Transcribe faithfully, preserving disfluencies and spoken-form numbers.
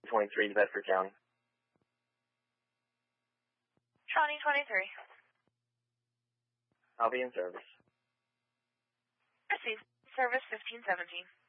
twenty-three to Bedford County. Shawnee twenty-three. I'll be in service. Received. Service fifteen seventeen.